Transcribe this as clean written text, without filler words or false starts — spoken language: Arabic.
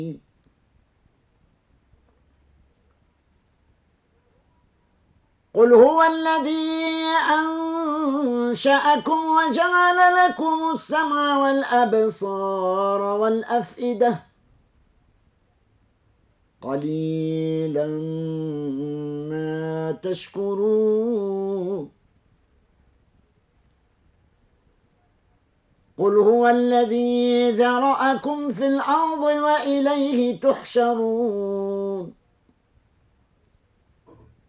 قل هو الذي أنشأكم وجعل لكم السمع والأبصار والأفئدة قليلا ما تشكرون قل هو الذي ذرأكم في الأرض وإليه تحشرون